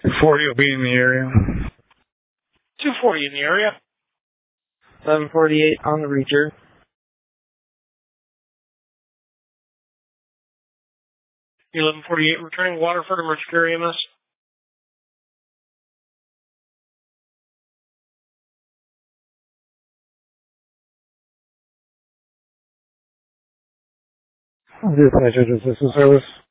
40 will be in the area. 240 in the area. 1148 on the reacher. The 1148 returning Waterford Emergency EMS. Dispatcher, this is service.